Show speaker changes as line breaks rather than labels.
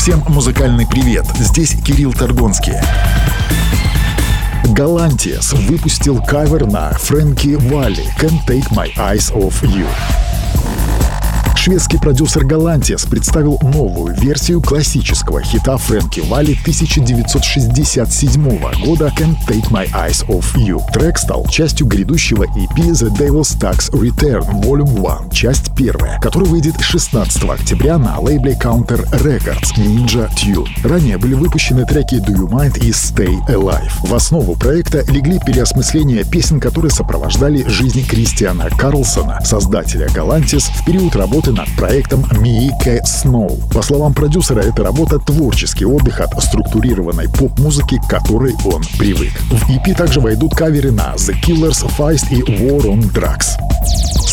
Всем музыкальный привет, здесь Кирилл Торгонский. Galantis выпустил кавер на Frankie Valli «Can't Take My Eyes Off You». Шведский продюсер Galantis представил новую версию классического хита Фрэнки Валли 1967 года «Can't Take My Eyes Off You». Трек стал частью грядущего EP The Devil's Tax Return Volume 1, часть 1, который выйдет 16 октября на лейбле Counter Records Ninja Tune. Ранее были выпущены треки Do You Mind и Stay Alive. В основу проекта легли переосмысления песен, которые сопровождали жизнь Кристиана Карлсона, создателя Galantis, в период работы над проектом Miike Snow. По словам продюсера, эта работа — творческий отдых от структурированной поп-музыки, к которой он привык. В EP также войдут каверы на The Killers, Feist и War on Drugs.